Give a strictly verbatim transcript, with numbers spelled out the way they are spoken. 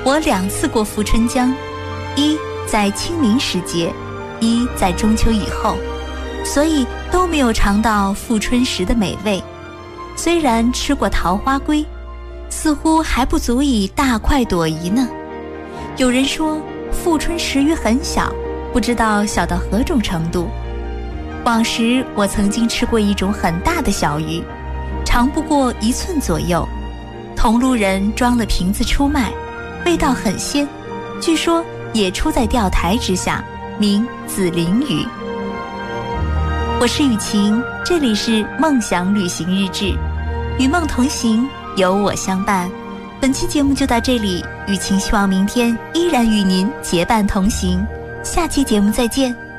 我两次过富春江，一在清明时节，一在中秋以后，所以都没有尝到富春时的美味。虽然吃过桃花龟，似乎还不足以大快朵颐呢。有人说富春时鱼很小，不知道小到何种程度。往时我曾经吃过一种很大的小鱼，长不过一寸左右，同路人装了瓶子出卖，味道很鲜，据说也出在钓台之下，名紫鳞鱼。我是雨晴，这里是梦想旅行日志，与梦同行，有我相伴。本期节目就到这里，雨晴希望明天依然与您结伴同行，下期节目再见。